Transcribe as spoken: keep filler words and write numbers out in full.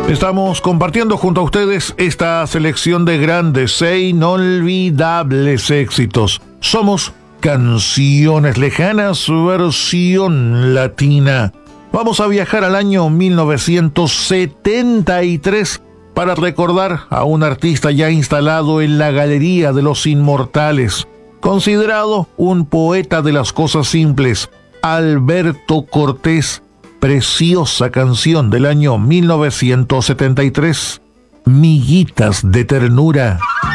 Estamos compartiendo junto a ustedes esta selección de grandes e inolvidables éxitos. Somos Canciones Lejanas, versión latina. Vamos a viajar al año mil novecientos setenta y tres para recordar a un artista ya instalado en la Galería de los Inmortales, considerado un poeta de las cosas simples, Alberto Cortés. Preciosa canción del año mil novecientos setenta y tres, Miguitas de Ternura.